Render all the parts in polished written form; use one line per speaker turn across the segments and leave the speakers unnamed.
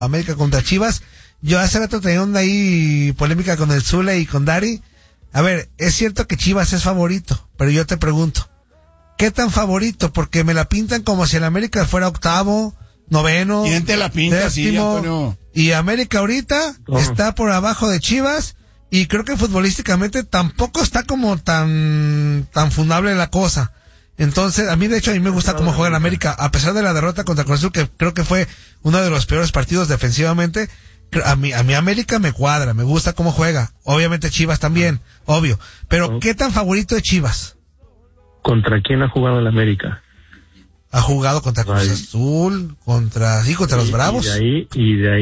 América contra Chivas. Yo hace rato tenía una ahí polémica con el Zule y con Dari. A ver, es cierto que Chivas es favorito, pero yo te pregunto, ¿qué tan favorito? Porque me la pintan como si el América fuera octavo, noveno,
¿quién te la pinta así, Antonio?
Y América ahorita está por abajo de Chivas, y creo que futbolísticamente tampoco está como tan fundable la cosa. Entonces, a mí me gusta cómo juega el América, a pesar de la derrota contra Cruz Azul, que creo que fue uno de los peores partidos defensivamente. A mí América me cuadra, me gusta cómo juega. Obviamente Chivas también, obvio. Pero ¿qué tan favorito es Chivas?
¿Contra quién ha jugado el América?
Ha jugado contra Cruz Azul, contra los Bravos.
Y de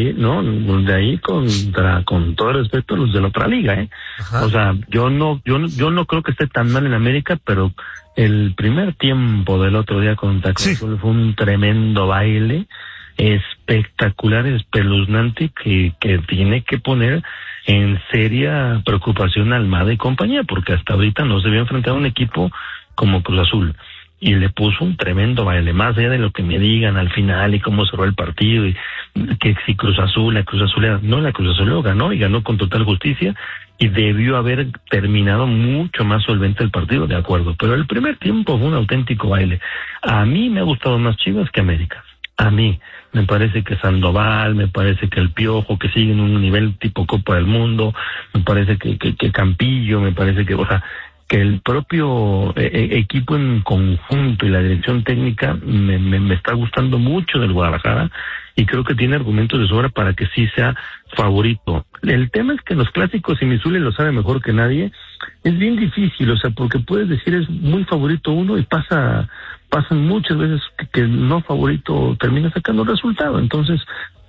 ahí con todo respeto a los de la otra liga,
Ajá.
O sea, yo no creo que esté tan mal en América, pero el primer tiempo del otro día contra Cruz Azul fue un tremendo baile, espectacular, espeluznante, que tiene que poner en seria preocupación a Almada y compañía, porque hasta ahorita no se había enfrentado a un equipo como Cruz Azul, y le puso un tremendo baile, más allá de lo que me digan al final y cómo cerró el partido, y que si la Cruz Azul ganó, y ganó con total justicia, y debió haber terminado mucho más solvente el partido, de acuerdo, pero el primer tiempo fue un auténtico baile. A mí me ha gustado más Chivas que América. A mí me parece que Sandoval, me parece que el Piojo, que sigue en un nivel tipo Copa del Mundo, me parece que Campillo, me parece que, o sea, que el propio equipo en conjunto y la dirección técnica me está gustando mucho del Guadalajara, y creo que tiene argumentos de sobra para que sí sea favorito. El tema es que en los clásicos, y Misuli lo sabe mejor que nadie, es bien difícil, o sea, porque puedes decir es muy favorito uno y pasan muchas veces que no favorito termina sacando resultado. Entonces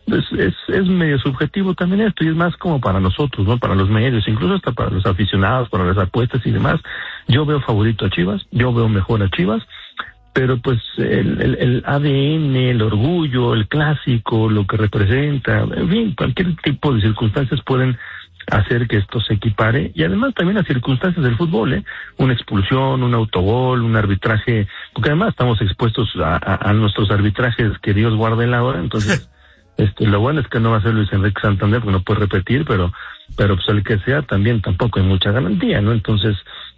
es medio subjetivo también esto, y es más como para nosotros, ¿no? Para los medios, incluso hasta para los aficionados, para las apuestas y demás. Yo veo favorito a Chivas, yo veo mejor a Chivas, pero pues el ADN, el orgullo, el clásico, lo que representa, en fin, cualquier tipo de circunstancias pueden hacer que esto se equipare, y además también las circunstancias del fútbol, una expulsión, un autogol, un arbitraje, porque además estamos expuestos a nuestros arbitrajes, que Dios guarde la hora. Entonces lo bueno es que no va a ser Luis Enrique Santander, porque no puede repetir, pero pues el que sea también tampoco hay mucha garantía, ¿no? Entonces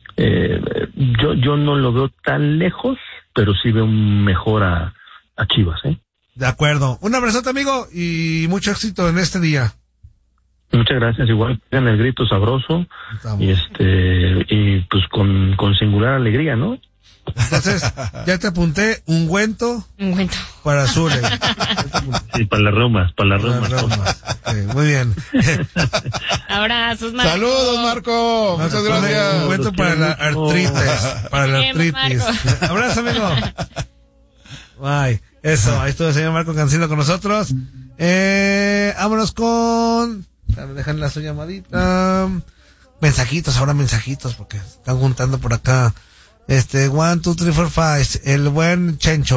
yo no lo veo tan lejos, pero sí veo mejor a Chivas,
De acuerdo. Un abrazote, amigo, y mucho éxito en este día.
Muchas gracias, igual en el grito sabroso. Estamos. Y pues con singular alegría, ¿no?
Entonces, ya te apunté ungüento para Zule.
Sí, para las romas.
Sí, muy bien.
Abrazos, Marco.
Saludos, Marco. Muchas gracias.
Ungüento para la artritis. Para la artritis. Abrazo, amigo. Ay, eso. Ahí estuvo el señor Marco Cancino con nosotros. Vámonos con... Dejan la su llamadita. Mensajitos, porque están juntando por acá. 1, 2, 3, 4, 5. El buen Chencho.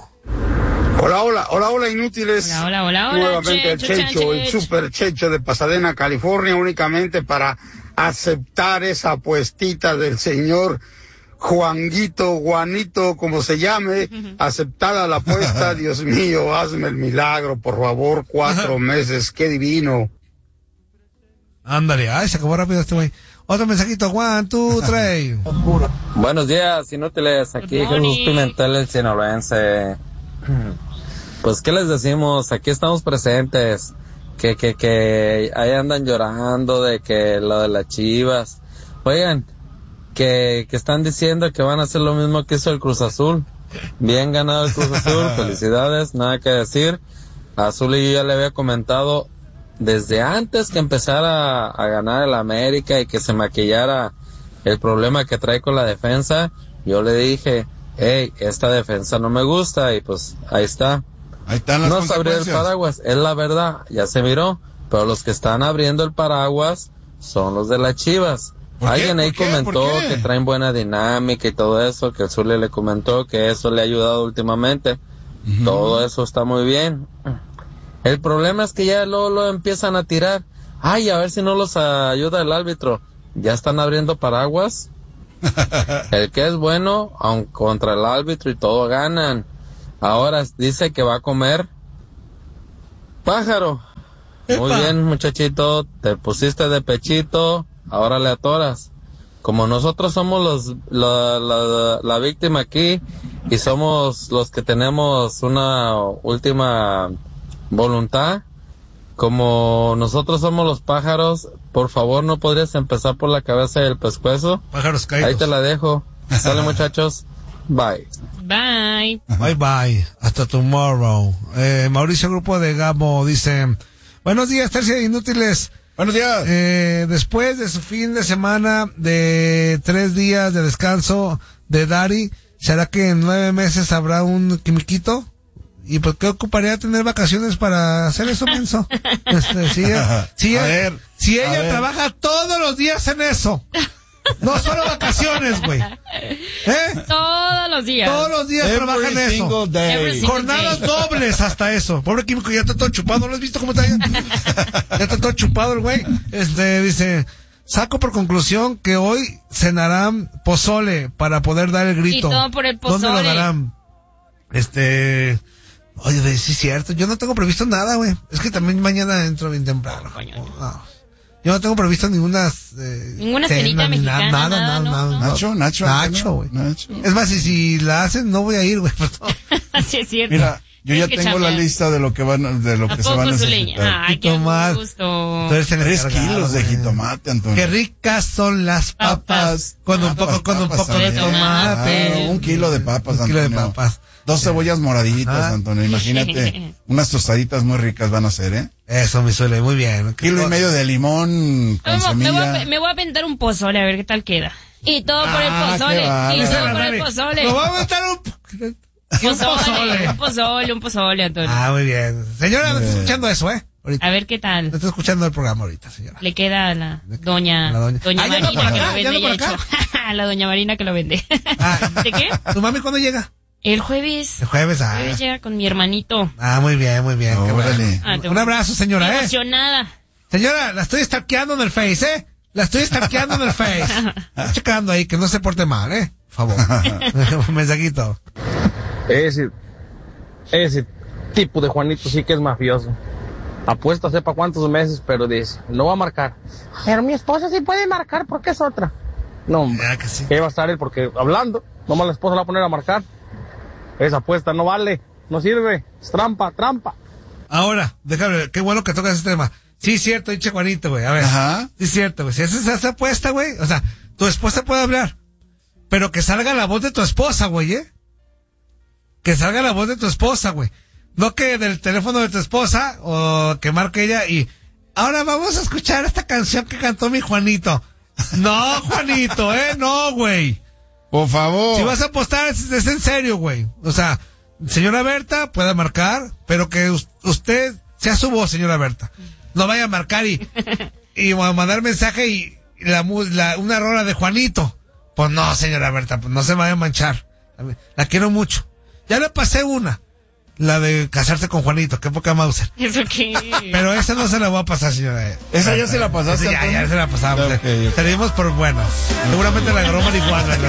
Hola, inútiles.
Hola.
Nuevamente Chencho, el super Chencho de Pasadena, California, únicamente para aceptar esa apuestita del señor Juanito, como se llame. Aceptada la apuesta. Dios mío, hazme el milagro, por favor. 4 meses, qué divino.
Ándale, se acabó rápido este güey. Otro mensajito, 1, 2, 3.
Buenos días, inútiles. Aquí Jesús Pimentel, el sinaloense. Pues, ¿qué les decimos? Aquí estamos presentes. Que ahí andan llorando de que lo de las Chivas. Oigan, que están diciendo que van a hacer lo mismo que hizo el Cruz Azul. Bien ganado el Cruz Azul, felicidades, nada que decir. A Azul y yo ya le había comentado desde antes que empezara a ganar el América y que se maquillara el problema que trae con la defensa. Yo le dije, esta defensa no me gusta, y pues ahí está.
Ahí están las
no se abrió el
consecuencias.
paraguas, es la verdad, ya se miró, pero los que están abriendo el paraguas son los de las Chivas. Alguien ahí comentó que traen buena dinámica y todo eso, que el Zule le comentó que eso le ha ayudado últimamente. Todo eso está muy bien. El problema es que ya luego lo empiezan a tirar. A ver si no los ayuda el árbitro. Ya están abriendo paraguas. El que es bueno, aun contra el árbitro y todo ganan. Ahora dice que va a comer pájaro. Muy bien, muchachito, te pusiste de pechito, ahora le atoras. Como nosotros somos la víctima aquí y somos los que tenemos una última voluntad, como nosotros somos los pájaros, por favor, ¿no podrías empezar por la cabeza del pescuezo?
Pájaros caídos.
Ahí te la dejo. Sale, muchachos. Bye.
Bye.
Bye bye. Hasta tomorrow. Mauricio Grupo de Gamo dice: buenos días, tercia de inútiles.
Buenos días.
Después de su fin de semana de 3 días de descanso de Dari, ¿será que en 9 meses habrá un quimiquito? ¿Y por qué ocuparía tener vacaciones para hacer eso, menso? Si ella trabaja todos los días en eso. No solo vacaciones, güey.
Todos los días.
Todos los días trabaja en eso. Jornadas dobles hasta eso. Pobre químico, ya está todo chupado. ¿No lo has visto cómo está? Ya está todo chupado el güey. Dice, saco por conclusión que hoy cenarán pozole para poder dar el grito.
Y todo por el pozole.
¿Dónde lo darán? Oye, sí es cierto. Yo no tengo previsto nada, güey. Es que también mañana entro bien temprano. Yo no tengo previsto ninguna
cenita mexicana.
Nada. Nacho, güey. Es más, si la hacen, no voy a ir, güey.
Así es cierto.
Mira, yo ya tengo la lista de lo que se van a necesitar.
Ay, qué gusto.
3 kilos de jitomate, Antonio.
Qué ricas son las papas. Con un poco de tomate.
1 kilo de papas, Antonio.
1 kilo de papas.
2 cebollas moraditas, Antonio. Imagínate, unas tostaditas muy ricas van a ser, ¿eh?
Eso, mi suele, muy bien.
1,5 kilos de limón con semilla.
Me voy a aventar un pozole, a ver qué tal queda. Y todo por el pozole.
Vale.
Y todo por el pozole.
Me voy a aventar
un pozole, Antonio.
Muy bien. Señora, no está escuchando eso, ahorita.
A ver qué tal.
No está escuchando el programa ahorita, señora.
Le queda a la doña Marina que lo vende, ya hecho. A la doña Marina que lo vende. ¿De qué?
¿Tu mami cuándo llega?
El jueves.
El jueves,
El jueves llega con mi hermanito.
Muy bien. Qué bueno. Un abrazo, señora,
emocionada.
Señora, la estoy stalkeando en el Face, La estoy stalkeando en el Face. Estoy checando ahí, que no se porte mal, por favor. Un mensajito.
Ese tipo de Juanito sí que es mafioso. Apuesta sepa cuántos meses, pero dice, no va a marcar. Pero mi esposa sí puede marcar porque es otra. No, hombre,
que sí.
¿Qué va a estar él? Porque hablando, nomás la esposa la va a poner a marcar. Esa apuesta no vale, no sirve, es trampa.
Ahora, déjame ver, qué bueno que tocas ese tema. Sí, cierto, dice Juanito, güey, a ver.
Ajá.
Sí, cierto, güey, si haces esa apuesta, güey, o sea, tu esposa puede hablar, pero que salga la voz de tu esposa, güey, Que salga la voz de tu esposa, güey. No que del teléfono de tu esposa, o que marque ella y... Ahora vamos a escuchar esta canción que cantó mi Juanito. No, Juanito, no, güey.
Por favor.
Si vas a apostar, es en serio, güey. O sea, señora Berta, puede marcar, pero que usted sea su voz, señora Berta. No vaya a marcar y mandar mensaje y una rola de Juanito. Pues no, señora Berta, pues no se vaya a manchar. La quiero mucho. Ya le pasé una. La de casarse con Juanito, qué poca Mauser.
¿Eso qué?
Pero esa no se la voy a pasar, señora.
¿Esa ya se la pasaste?
Ya se la pasamos.
Okay.
Salimos por buenas. Seguramente la agarró marihuana.